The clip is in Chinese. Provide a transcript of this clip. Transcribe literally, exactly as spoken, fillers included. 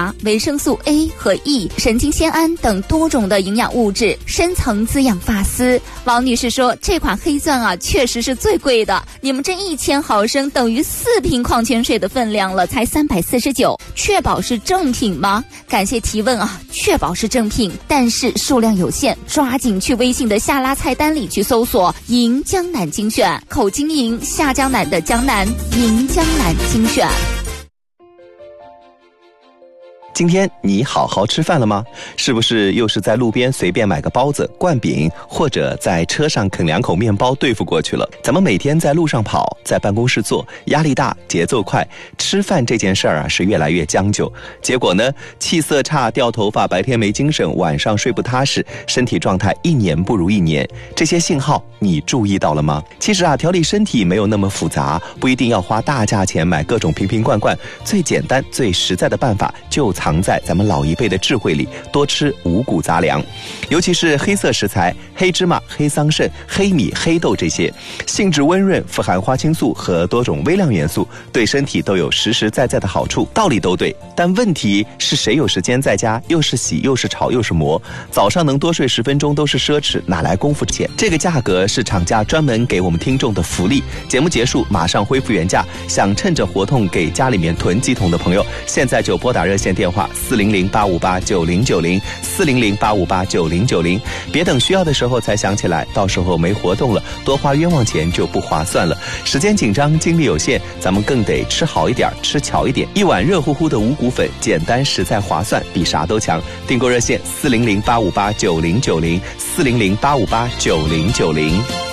华、维生素 A 和 E、神经酰胺等多种的营养物质，深层滋养发丝。王女士说，这款黑钻啊，确实是最贵的，你们这一千毫升等于四瓶矿泉水的分量了，才三百四十九，确保是正品吗？感谢提问啊，确保是正品，但是数量有限，抓紧去微信的下拉菜单里去搜索银江南精选，口金银，下江南的江南，银江南精选。 今天你好好吃饭了吗？是不是又是在路边随便买个包子、灌饼，或者在车上啃两口面包对付过去了？咱们每天在路上跑，在办公室坐，压力大，节奏快，吃饭这件事儿啊是越来越将就。结果呢，气色差，掉头发，白天没精神，晚上睡不踏实，身体状态一年不如一年。这些信号你注意到了吗？其实啊，调理身体没有那么复杂，不一定要花大价钱买各种瓶瓶罐罐，最简单最实在的办法就藏在咱们老一辈的智慧里，多吃五谷杂粮，尤其是黑色食材，黑芝麻、黑桑葚、黑米、黑豆这些，性质温润，富含花青素和多种微量元素，对身体都有实实在在的好处。道理都对，但问题是谁有时间在家又是洗又是炒又是磨，早上能多睡十分钟都是奢侈，哪来功夫钱？这个价格是厂家专门给我们听众的福利。节目结束马上恢复原价，想趁着活动给家里面囤鸡桶的朋友，现在就拨打热线电话四零零八五八九零九零四零零八五八九零九零，别等需要的时候才想起来，到时候没活动了，多花冤枉钱就不划算了。时间紧张，精力有限，咱们更得吃好一点，吃巧一点。一碗热乎乎的五谷粉，简单实在划算，比啥都强。订购热线四零零八五八九零九零四零零八五八九零九零。